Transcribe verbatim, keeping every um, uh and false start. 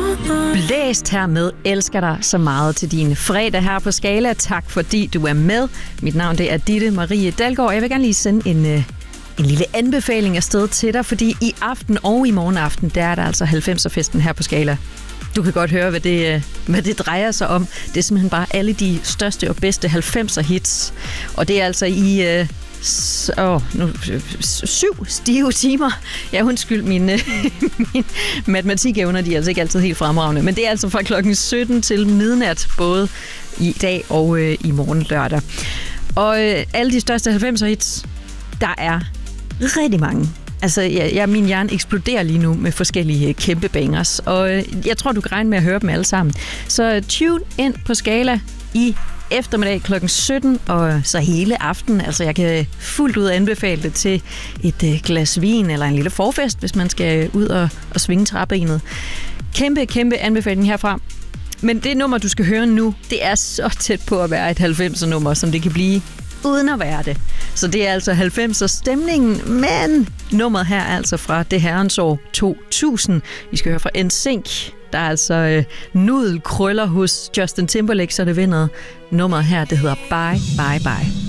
Blæst her med Elsker dig så meget til din fredag her på Skala. Tak fordi du er med. Mit navn det er Ditte Marie Dalgaard. Jeg vil gerne lige sende en, en lille anbefaling afsted til dig, fordi i aften og i morgen aften, der er der altså halvfemser-festen her på Skala. Du kan godt høre, hvad det, hvad det drejer sig om. Det er simpelthen bare alle de største og bedste halvfemser-hits. Og det er altså i øh, s- åh, nu, syv stive timer. Ja, undskyld, mine, mine matematikevner, de er altså ikke altid helt fremragende. Men det er altså fra klokken sytten til midnat, både i dag og øh, i morgen lørdag. Og øh, alle de største halvfemser-hits, der er rigtig mange. Altså, ja, ja, min hjerne eksploderer lige nu med forskellige kæmpe bangers, og jeg tror, du kan regne med at høre dem alle sammen. Så tune ind på Skala i eftermiddag klokken sytten, og så hele aften. Altså, jeg kan fuldt ud anbefale det til et glas vin eller en lille forfest, hvis man skal ud og, og svinge træbenet. Kæmpe, kæmpe anbefaling herfra. Men det nummer, du skal høre nu, det er så tæt på at være et halvfemser-nummer, som det kan blive, uden at være det. Så det er altså halvfemser-stemningen, men nummeret her er altså fra det herrens år to tusind. Vi skal høre fra N Sync. Der er altså øh, nudelkrøller hos Justin Timberlake, så det vinder. Nummeret her, det hedder Bye Bye Bye.